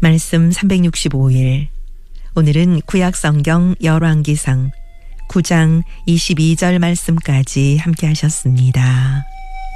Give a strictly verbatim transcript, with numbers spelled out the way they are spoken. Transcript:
말씀 삼백육십오 일. 오늘은 구약성경 열왕기상 구 장 이십이 절 말씀까지 함께 하셨습니다.